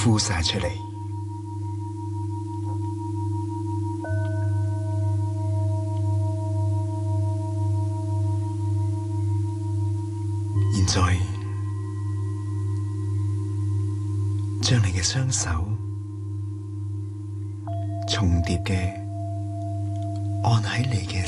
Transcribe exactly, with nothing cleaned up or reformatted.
呼晒出嚟。現在將你嘅雙手重疊嘅按喺你嘅